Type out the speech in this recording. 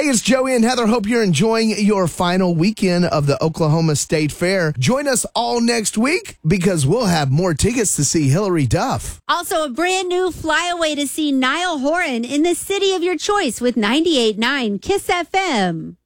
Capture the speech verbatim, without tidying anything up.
Hey, it's Joey and Heather. Hope you're enjoying your final weekend of the Oklahoma State Fair. Join us all next week because we'll have more tickets to see Hillary Duff. Also, a brand new flyaway to see Niall Horan in the city of your choice with ninety-eight point nine Kiss F M.